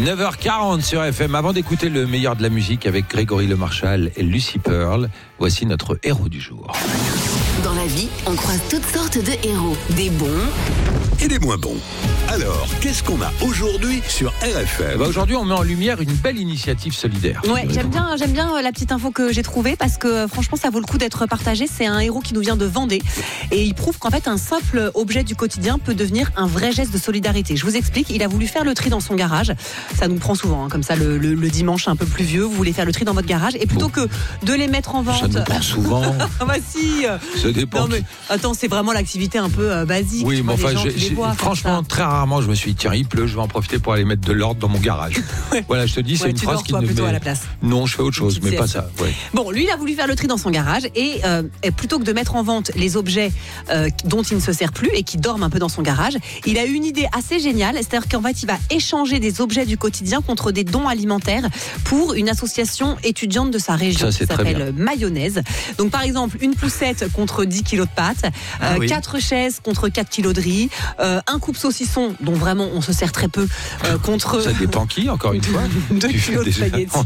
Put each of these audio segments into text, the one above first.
9h40 sur FM. Avant d'écouter le meilleur de la musique avec Grégory Lemarchal et Lucy Pearl, voici notre héros du jour. Dans la vie, on croise toutes sortes de héros. Des bons et des moins bons. Alors, qu'est-ce qu'on a aujourd'hui sur RFM ? Aujourd'hui, on met en lumière une belle initiative solidaire. Ouais, j'aime bien la petite info que j'ai trouvée parce que franchement, ça vaut le coup d'être partagé. C'est un héros qui nous vient de Vendée et il prouve qu'en fait, un simple objet du quotidien peut devenir un vrai geste de solidarité. Je vous explique, il a voulu faire le tri dans son garage. Ça nous prend souvent, comme ça, le dimanche un peu pluvieux, vous voulez faire le tri dans votre garage et plutôt que de les mettre en vente... Ça nous prend souvent. Ah bah si. Ça dépend. Non mais attends, c'est vraiment l'activité un peu basique. Oui, mais enfin, franchement, très rarement, je me suis dit, tiens, il pleut, je vais en profiter pour aller mettre de l'ordre dans mon garage. Ouais. Voilà, je te dis, c'est une phrase qui ne plutôt met... à la place. Non, je fais autre chose, mais pas ça. Ouais. Bon, lui, il a voulu faire le tri dans son garage et plutôt que de mettre en vente les objets dont il ne se sert plus et qui dorment un peu dans son garage, il a eu une idée assez géniale, c'est-à-dire qu'en fait, il va échanger des objets du quotidien contre des dons alimentaires pour une association étudiante de sa région qui s'appelle Mayonnaise. Donc, par exemple, une poussette contre 10 kilos de pâtes, 4 chaises contre 4 kilos de riz, un coupe saucisson dont vraiment on se sert très peu contre... Ça dépend qui, encore une fois. 2 kilos de spaghettis.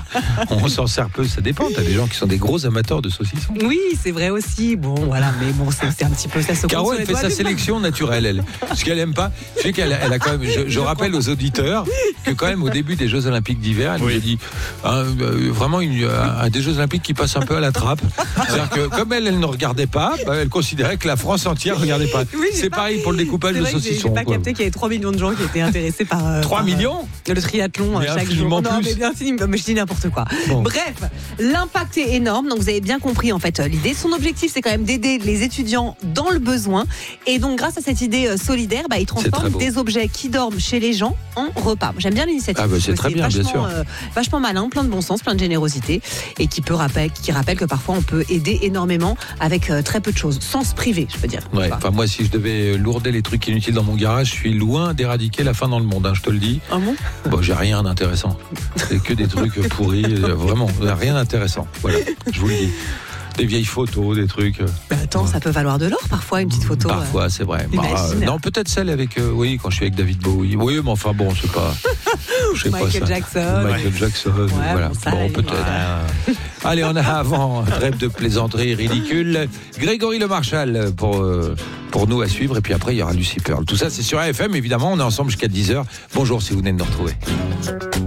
On s'en sert peu, ça dépend. T'as des gens qui sont des gros amateurs de saucissons. Oui, c'est vrai aussi. Bon, voilà, mais bon, c'est un petit peu ça. Caro, elle fait sa sélection naturelle, elle. Ce qu'elle aime pas, je sais qu'elle a quand même... Je rappelle aux auditeurs que quand même, au début des Jeux Olympiques d'hiver, elle nous a dit vraiment un des Jeux Olympiques qui passe un peu à la trappe. C'est-à-dire que comme elle ne regardait pas, elle considérait que la France entière ne regardait pas. Oui, c'est pareil pour le découpage de saucissons. J'ai pas capté qu'il y avait 3 millions de gens qui étaient intéressés par... 3 millions le triathlon chaque jour. Non, mais je dis n'importe quoi. Bon. Bref, l'impact est énorme, donc vous avez bien compris en fait l'idée. Son objectif, c'est quand même d'aider les étudiants dans le besoin. Et donc, grâce à cette idée solidaire, il transforme des objets qui dorment chez les gens en repas. J'aime bien l'initiative. Ah c'est très bien, bien sûr. Vachement malin, plein de bon sens, plein de générosité et qui rappelle que parfois on peut aider énormément avec très peu de choses, sans se priver, je peux dire. Ouais, moi, si je devais lourder les trucs inutiles dans mon garage, je suis loin d'éradiquer la faim dans le monde, je te le dis. Ah bon ? Bon, j'ai rien d'intéressant. C'est que des trucs pourris, vraiment, rien d'intéressant. Voilà, je vous le dis. Des vieilles photos, des trucs. Attends, ça peut valoir de l'or parfois, une petite photo. Parfois, c'est vrai. Non, peut-être celle avec, quand je suis avec David Bowie. Oui, mais enfin bon, c'est pas. Michael Jackson. Ouais, voilà. Bon, peut-être. Ouais. Allez, on a avant trêve de plaisanterie ridicule. Grégory Lemarchal pour nous à suivre. Et puis après, il y aura Lucy Pearl. Tout ça, c'est sur AFM, évidemment. On est ensemble jusqu'à 10h. Bonjour si vous venez de nous retrouver.